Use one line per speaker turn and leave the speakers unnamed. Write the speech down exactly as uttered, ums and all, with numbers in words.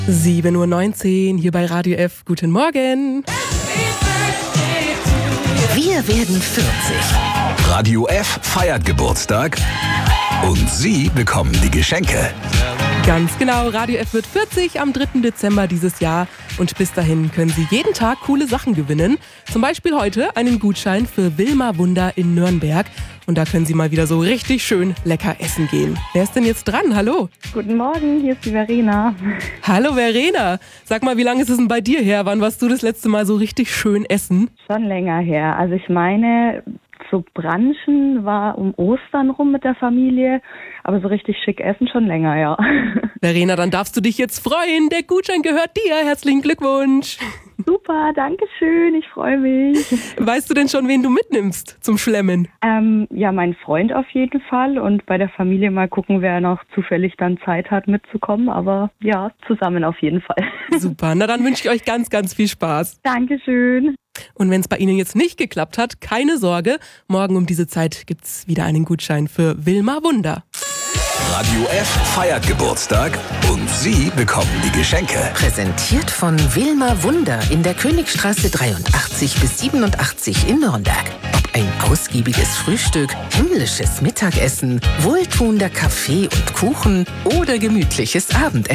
sieben Uhr neunzehn hier bei Radio F. Guten Morgen.
Wir werden vierzig.
Radio F feiert Geburtstag und Sie bekommen die Geschenke.
Ganz genau, Radio F wird vierzig am dritten Dezember dieses Jahr und bis dahin können Sie jeden Tag coole Sachen gewinnen. Zum Beispiel heute einen Gutschein für Wilma Wunder in Nürnberg und da können Sie mal wieder so richtig schön lecker essen gehen. Wer ist denn jetzt dran? Hallo.
Guten Morgen, hier ist die Verena.
Hallo Verena. Sag mal, wie lange ist es denn bei dir her? Wann warst du das letzte Mal so richtig schön essen?
Schon länger her. Also ich meine, so Brunchen war um Ostern rum mit der Familie, aber so richtig schick essen schon länger, ja.
Verena, dann darfst du dich jetzt freuen. Der Gutschein gehört dir. Herzlichen Glückwunsch.
Super, danke schön, ich freue mich.
Weißt du denn schon, wen du mitnimmst zum Schlemmen?
Ähm, ja, mein Freund auf jeden Fall und bei der Familie mal gucken, wer noch zufällig dann Zeit hat mitzukommen, aber ja, zusammen auf jeden Fall.
Super, na dann wünsche ich euch ganz, ganz viel Spaß.
Dankeschön.
Und wenn es bei Ihnen jetzt nicht geklappt hat, keine Sorge, morgen um diese Zeit gibt's wieder einen Gutschein für Wilma Wunder.
Radio F feiert Geburtstag und Sie bekommen die Geschenke.
Präsentiert von Wilma Wunder in der Königstraße dreiundachtzig bis siebenundachtzig in Nürnberg. Ob ein ausgiebiges Frühstück, himmlisches Mittagessen, wohltuender Kaffee und Kuchen oder gemütliches Abendessen.